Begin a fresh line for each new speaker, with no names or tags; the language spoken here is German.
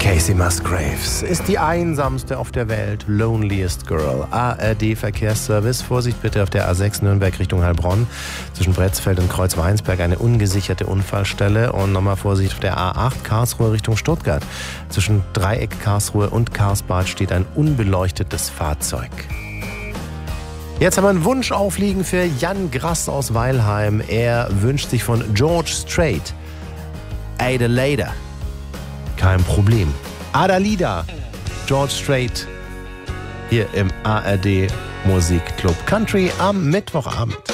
Casey Musgraves ist die einsamste auf der Welt, loneliest girl. ARD Verkehrsservice, Vorsicht bitte auf der A6 Nürnberg Richtung Heilbronn. Zwischen Bretzfeld und Kreuzweinsberg eine ungesicherte Unfallstelle. Und nochmal Vorsicht auf der A8 Karlsruhe Richtung Stuttgart. Zwischen Dreieck Karlsruhe und Karlsbad steht ein unbeleuctetes Fahrzeug. Jetzt haben wir einen Wunsch aufliegen für Jan Grass aus Weilheim. Er wünscht sich von George Strait Adelaide. Kein Problem. Adalida, George Strait, hier im ARD Musikclub Country am Mittwochabend.